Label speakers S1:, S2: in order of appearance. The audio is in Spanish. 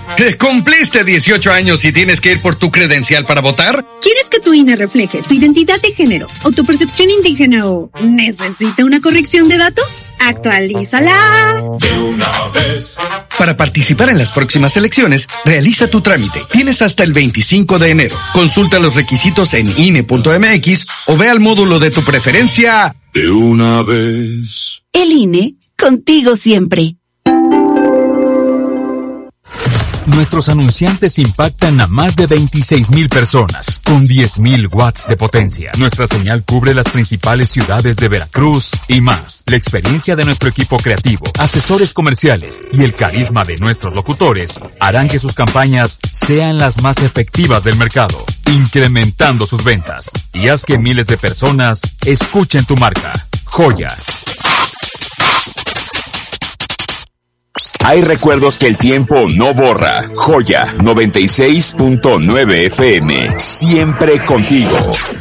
S1: ¿Cumpliste 18 años y tienes que ir por tu credencial para votar?
S2: ¿Quieres que tu INE refleje tu identidad de género o tu percepción indígena o necesita una corrección de datos? ¡Actualízala!
S3: De una vez.
S1: Para participar en las próximas elecciones, realiza tu trámite. Tienes hasta el 25 de enero. Consulta los requisitos en INE.mx o ve al módulo de tu preferencia.
S3: De una vez.
S4: El INE, contigo siempre.
S5: Nuestros anunciantes impactan a más de 26,000 personas, con 10,000 watts de potencia. Nuestra señal cubre las principales ciudades de Veracruz y más. La experiencia de nuestro equipo creativo, asesores comerciales y el carisma de nuestros locutores harán que sus campañas sean las más efectivas del mercado, incrementando sus ventas. Y haz que miles de personas escuchen tu marca. Joya.
S6: Hay recuerdos que el tiempo no borra. Joya 96.9 FM. Siempre contigo.